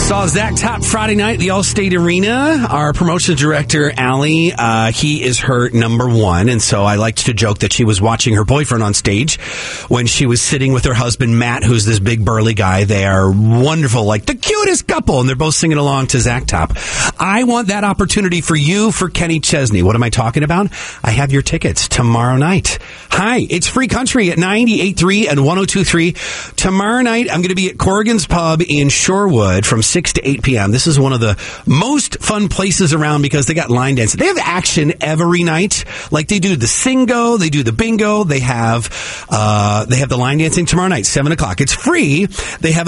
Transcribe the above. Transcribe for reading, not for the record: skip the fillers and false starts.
Saw Zach Top Friday night at the Allstate Arena. Our promotions director, Allie, he is her number one. And so I liked to joke that she was watching her boyfriend on stage when she was sitting with her husband, Matt, who's this big burly guy. They are wonderful, like the cutest couple. And they're both singing along to Zach Top. I want that opportunity for you, for Kenny Chesney. What am I talking about? I have your tickets tomorrow night. Hi, it's Free Country at 98.3 and 102.3. Tomorrow night, I'm going to be at Corrigan's Pub in Shorewood from 6 to 8 p.m. This is one of the most fun places around because they got line dancing. They have action every night. Like they do the Singo, they do the bingo, they have the line dancing tomorrow night, 7 o'clock. It's free. They have